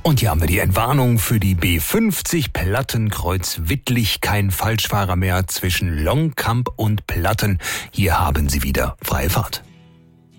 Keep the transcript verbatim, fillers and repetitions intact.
Und hier haben wir die Entwarnung für die B fünfzig Plattenkreuz Wittlich. Kein Falschfahrer mehr zwischen Longkamp und Platten. Hier haben Sie wieder freie Fahrt.